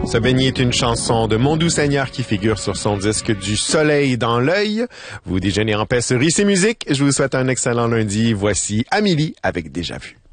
Se baigner est une chanson de Mon Doux Seigneur qui figure sur son disque Du Soleil dans l'œil. Vous déjeunez en paix sur Ici Musique. Je vous souhaite un excellent lundi. Voici Amélie avec Déjà Vu.